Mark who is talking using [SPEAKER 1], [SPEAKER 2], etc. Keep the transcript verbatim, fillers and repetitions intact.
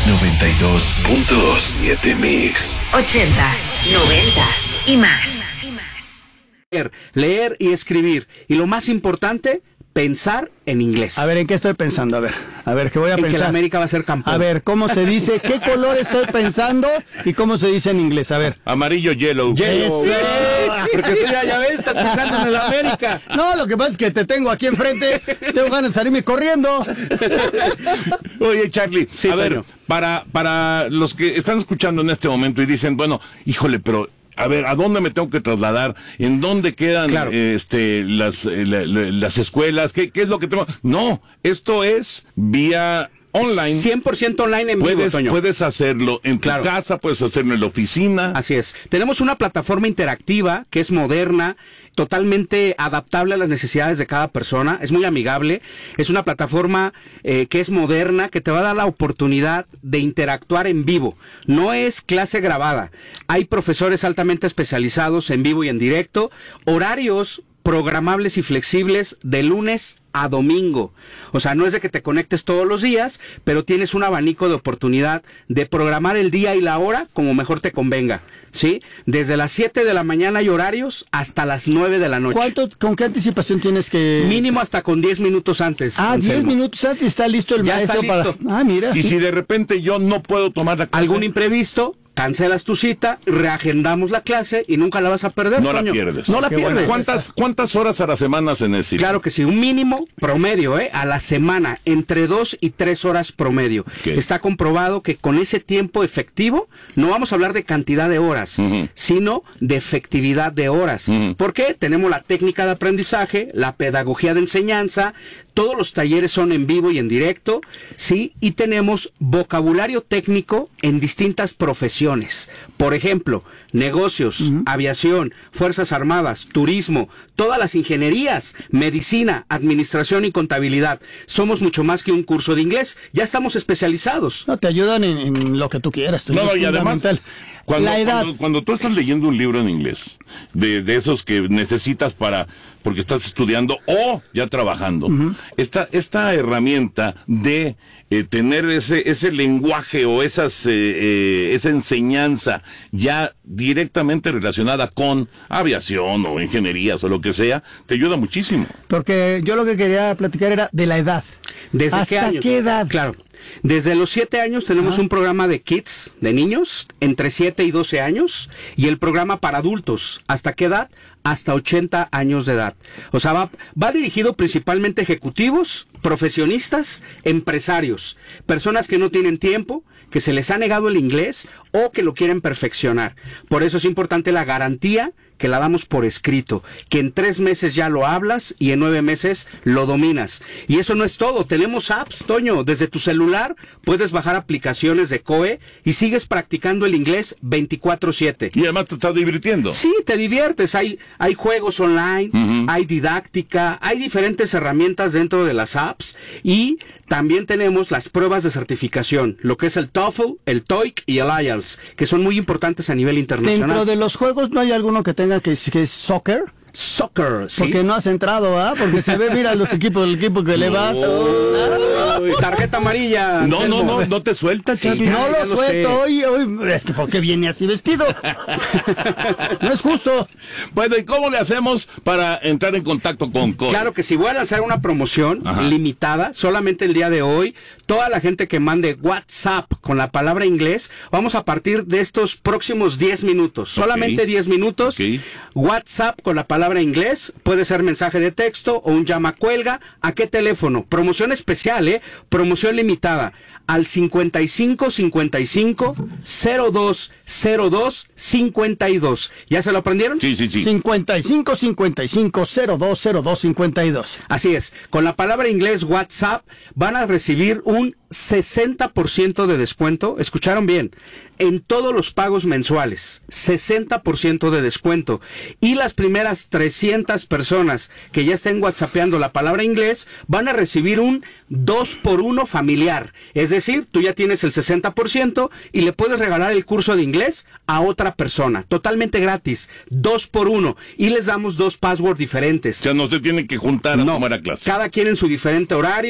[SPEAKER 1] noventa y dos punto siete Mix.
[SPEAKER 2] Ochentas, noventas y más.
[SPEAKER 3] Leer, leer y escribir. Y lo más importante, pensar en inglés.
[SPEAKER 4] A ver, ¿en qué estoy pensando? A ver, a ver, ¿qué voy a
[SPEAKER 3] en
[SPEAKER 4] pensar?
[SPEAKER 3] que la América va a ser campeón.
[SPEAKER 4] A ver, ¿cómo se dice? ¿Qué color estoy pensando? ¿Y cómo se dice en inglés? A ver.
[SPEAKER 5] Amarillo, yellow.
[SPEAKER 3] Yellow.
[SPEAKER 4] ¡Sí!
[SPEAKER 3] Porque tú ya, ya ves, estás pensando en el América.
[SPEAKER 4] No, lo que pasa es que te tengo aquí enfrente. Tengo ganas de salirme corriendo.
[SPEAKER 5] Oye, Charlie,
[SPEAKER 3] Sí,
[SPEAKER 5] a ver,
[SPEAKER 3] Toño.
[SPEAKER 5] para, para los que están escuchando en este momento y dicen, bueno, híjole, pero... A ver, ¿a dónde me tengo que trasladar? ¿En dónde quedan
[SPEAKER 3] Claro.
[SPEAKER 5] eh, este, las, eh, la- la- las escuelas? ¿Qué, ¿Qué es lo que tengo? No, esto es vía online.
[SPEAKER 3] cien por ciento online en vivo,
[SPEAKER 5] Puedes,
[SPEAKER 3] Toño.
[SPEAKER 5] puedes hacerlo en
[SPEAKER 3] Claro.
[SPEAKER 5] tu casa, puedes hacerlo en la oficina.
[SPEAKER 3] Así es. Tenemos una plataforma interactiva que es moderna, totalmente adaptable a las necesidades de cada persona, es muy amigable, es una plataforma eh, que es moderna, que te va a dar la oportunidad de interactuar en vivo. No es clase grabada. Hay profesores altamente especializados en vivo y en directo, horarios programables y flexibles de lunes a domingo. O sea, no es de que te conectes todos los días, pero tienes un abanico de oportunidad de programar el día y la hora como mejor te convenga, ¿sí? Desde las siete de la mañana hay horarios hasta las nueve de la noche.
[SPEAKER 4] ¿Cuánto, ¿Con qué anticipación tienes que...?
[SPEAKER 3] Mínimo hasta con diez minutos antes.
[SPEAKER 4] Ah, diez
[SPEAKER 3] Anselmo.
[SPEAKER 4] minutos antes está listo el
[SPEAKER 3] Ya está
[SPEAKER 4] maestro
[SPEAKER 3] listo.
[SPEAKER 4] para... Ah, mira.
[SPEAKER 5] Y si de repente yo no puedo tomar la clase,
[SPEAKER 3] Algún imprevisto, cancelas tu cita, reagendamos la clase y nunca la vas a perder,
[SPEAKER 5] no la
[SPEAKER 3] Toño.
[SPEAKER 5] pierdes.
[SPEAKER 3] No la
[SPEAKER 4] Qué
[SPEAKER 3] pierdes.
[SPEAKER 4] bueno.
[SPEAKER 5] ¿Cuántas, ¿Cuántas horas a la semana se necesita?
[SPEAKER 3] Claro que sí, un mínimo promedio, ¿eh? A la semana, entre dos y tres horas promedio.
[SPEAKER 5] Ok.
[SPEAKER 3] Está comprobado que con ese tiempo efectivo, no vamos a hablar de cantidad de horas,
[SPEAKER 5] Ujú.
[SPEAKER 3] sino de efectividad de horas.
[SPEAKER 5] Ujú.
[SPEAKER 3] ¿Por qué? Tenemos la técnica de aprendizaje, la pedagogía de enseñanza, todos los talleres son en vivo y en directo, ¿sí? Y tenemos vocabulario técnico en distintas profesiones. Por ejemplo, negocios, aviación, fuerzas armadas, turismo, todas las ingenierías, medicina, administración y contabilidad. Somos mucho más que un curso de inglés. Ya estamos especializados.
[SPEAKER 4] No, te ayudan en, en lo que tú quieras.
[SPEAKER 5] No, no,
[SPEAKER 4] es
[SPEAKER 5] y además,
[SPEAKER 4] fundamental.
[SPEAKER 5] cuando,
[SPEAKER 4] La edad.
[SPEAKER 5] cuando, cuando tú estás leyendo un libro en inglés, de, de esos que necesitas para, porque estás estudiando o ya trabajando, esta, esta herramienta de eh, tener ese, ese lenguaje o esas, eh, eh, esa enseñanza ya directamente relacionada con aviación o ingenierías o lo que sea, te ayuda muchísimo.
[SPEAKER 4] Porque yo lo que quería platicar era de la edad.
[SPEAKER 3] ¿Desde
[SPEAKER 4] ¿Hasta
[SPEAKER 3] qué años?
[SPEAKER 4] qué edad?
[SPEAKER 3] Claro. Desde los siete años tenemos
[SPEAKER 4] Ajá.
[SPEAKER 3] un programa de kids, de niños, entre siete y doce años, y el programa para adultos. ¿Hasta qué edad? Hasta ochenta años de edad. O sea, va, va dirigido principalmente a ejecutivos, profesionistas, empresarios, personas que no tienen tiempo, que se les ha negado el inglés o que lo quieren perfeccionar. Por eso es importante la garantía que la damos por escrito, que en tres meses ya lo hablas y en nueve meses lo dominas. Y eso no es todo, tenemos apps, Toño, desde tu celular puedes bajar aplicaciones de C O E y sigues practicando el inglés veinticuatro siete.
[SPEAKER 5] Y además te estás divirtiendo.
[SPEAKER 3] Sí, te diviertes, hay, hay juegos online,
[SPEAKER 5] Ujú.
[SPEAKER 3] hay didáctica, hay diferentes herramientas dentro de las apps y también tenemos las pruebas de certificación, lo que es el TOEFL, el TOEIC y el I E L T S, que son muy importantes a nivel internacional.
[SPEAKER 4] Dentro de los juegos no hay alguno que tenga que, que es soccer.
[SPEAKER 3] Soccer, ¿sí?
[SPEAKER 4] Porque no has entrado, ¿ah? Porque se ve, mira, los equipos del equipo que le vas.
[SPEAKER 3] Uy, tarjeta amarilla.
[SPEAKER 5] No, no,
[SPEAKER 3] Anselmo.
[SPEAKER 5] no, no te sueltas,
[SPEAKER 3] Sí,
[SPEAKER 5] Charlie.
[SPEAKER 3] ya,
[SPEAKER 4] No
[SPEAKER 3] ya
[SPEAKER 4] lo
[SPEAKER 3] lo
[SPEAKER 4] suelto
[SPEAKER 3] sé.
[SPEAKER 4] hoy, hoy. Es que ¿por qué viene así vestido? No es justo.
[SPEAKER 5] Bueno, ¿y cómo le hacemos para entrar en contacto con C O E?
[SPEAKER 3] Claro que sí, voy a lanzar una promoción
[SPEAKER 5] Ajá.
[SPEAKER 3] limitada, solamente el día de hoy. Toda la gente que mande WhatsApp con la palabra inglés, vamos a partir de estos próximos diez minutos, solamente diez minutos.
[SPEAKER 5] Ok.
[SPEAKER 3] WhatsApp con la palabra inglés, puede ser mensaje de texto o un llama cuelga. ¿A qué teléfono? Promoción especial, ¿eh? Promoción limitada. Al cincuenta y cinco cincuenta y cinco cero dos cero dos cincuenta y dos. ¿Ya se lo aprendieron?
[SPEAKER 5] Sí, sí, sí.
[SPEAKER 4] cincuenta y cinco cincuenta y cinco cero dos cero dos cincuenta y dos.
[SPEAKER 3] Así es, con la palabra inglés WhatsApp van a recibir un sesenta por ciento de descuento, escucharon bien, en todos los pagos mensuales, sesenta por ciento de descuento. Y las primeras trescientas personas que ya estén whatsappeando la palabra inglés van a recibir un dos por uno familiar. Es decir, tú ya tienes el sesenta por ciento y le puedes regalar el curso de inglés a otra persona, totalmente gratis, dos por uno. Y les damos dos passwords diferentes.
[SPEAKER 5] O sea, no se tienen que juntar a
[SPEAKER 3] No,
[SPEAKER 5] tomar a clase.
[SPEAKER 3] cada quien en su diferente horario.